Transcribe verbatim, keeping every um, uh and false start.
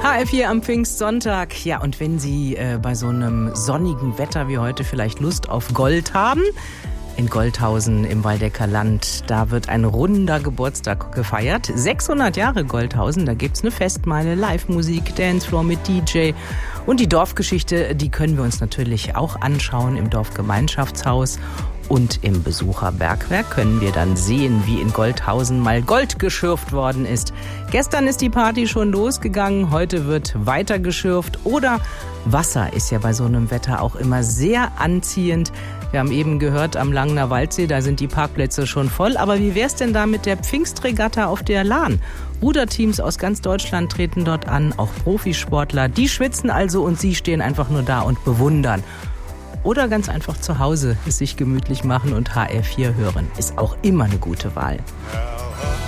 H F vier am Pfingstsonntag. Ja, und wenn Sie äh, bei so einem sonnigen Wetter wie heute vielleicht Lust auf Gold haben, in Goldhausen im Waldecker Land, da wird ein runder Geburtstag gefeiert. sechshundert Jahre Goldhausen, da gibt's eine Festmeile, Live-Musik, Dancefloor mit D J. Und die Dorfgeschichte, die können wir uns natürlich auch anschauen im Dorfgemeinschaftshaus. Und im Besucherbergwerk können wir dann sehen, wie in Goldhausen mal Gold geschürft worden ist. Gestern ist die Party schon losgegangen, heute wird weiter geschürft. Oder Wasser ist ja bei so einem Wetter auch immer sehr anziehend. Wir haben eben gehört, am Langener Waldsee, da sind die Parkplätze schon voll. Aber wie wär's denn da mit der Pfingstregatta auf der Lahn? Ruderteams aus ganz Deutschland treten dort an, auch Profisportler. Die schwitzen also und Sie stehen einfach nur da und bewundern. Oder ganz einfach zu Hause es sich gemütlich machen und H R vier hören. Ist auch immer eine gute Wahl.